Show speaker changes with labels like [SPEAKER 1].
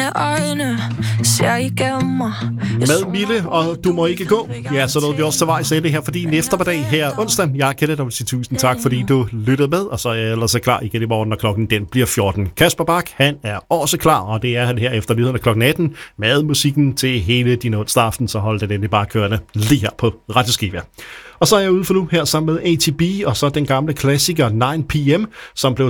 [SPEAKER 1] Dine øjne ser igennem mig.
[SPEAKER 2] Med Mille og Du må ikke gå. Ja, så nåede vi også til vejs ende her for din eftermiddag her onsdag. Jeg er Kenneth og vil sige tusind tak, fordi du lyttede med, og så er jeg ellers klar igen i morgen, når klokken den bliver 14. Kasper Bak, han er også klar, og det er han her efter nyhederne klokken 18 med musikken til hele din onsdag aften, så hold det endelig bare kørende lige her på Radio Skiva. Og så er jeg ude for nu her sammen med ATB, og så den gamle klassiker 9 PM, som blev